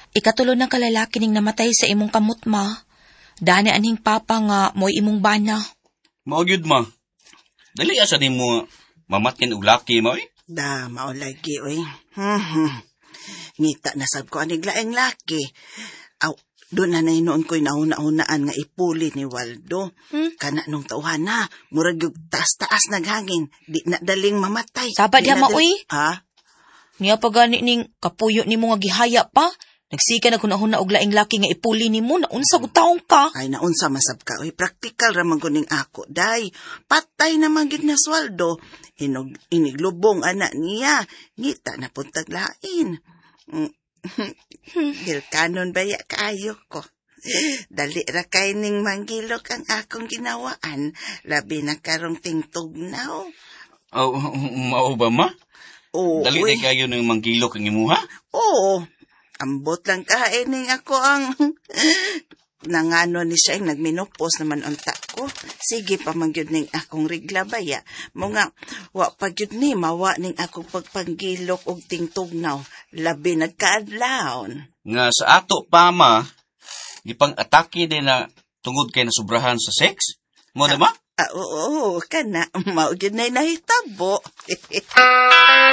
Ikatulo ng kalalaki ning namatay sa imong kamot, ma. Dani aning papa nga mo'y imong bana. Maugyod, ma. Dali asa din mo mamatkin og laki, ma, Da, maulagi, oy. Ngita na sab ko anig laing laki. Aw, doon na noon ko'y nauna-unaan nga ipuli ni Waldo. Kana nung tauhan na, murag yung taas-taas naghangin. Di na daling mamatay. Sabad ya, maoy. Ha? Niya pa gani ning kapuyo ni mo nga gihaya pa. Nagsika na kunahuna og laing laki nga ipuli ni mo. Naunsa gutaong ka. Ay, naunsa masab ka. Oy, praktikal raman ko ning ako, day. Patay naman gid na swaldo. Iniglubong anak niya. Ngita na puntag lain. Gilkanon baya kaayo ko. Dali ra kay ning manggilok ang akong ginawaan. Labi na karong tingtugnaw. Oh, mao ba, ma? Oo. Dali na kayo ng manggilok ang imuha? Oo. Ambot lang kainin ako ang nangano ni siya yung nagminopos naman unta ko. Sige pa magyud ning akong rigla baya. Mga wa pagyud ni mawa ning akong pagpanggilok og tingtugnaw. Labi nagkaadlawon. Nga sa ato pa, ma, gipang-atake din na tungod kay nasubrahan sa sex? Mo na, ma? Oo, kana. Mao gyud na nahitabo.